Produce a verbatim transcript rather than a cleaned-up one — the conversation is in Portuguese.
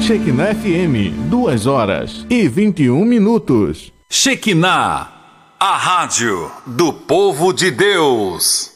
Shekinah F M, duas horas e vinte e um minutos. Shekinah, a rádio do povo de Deus.